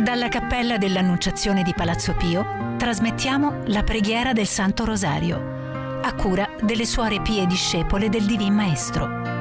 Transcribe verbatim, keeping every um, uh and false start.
Dalla Cappella dell'Annunciazione di Palazzo Pio trasmettiamo la preghiera del Santo Rosario, a cura delle Suore Pie Discepole del Divin Maestro.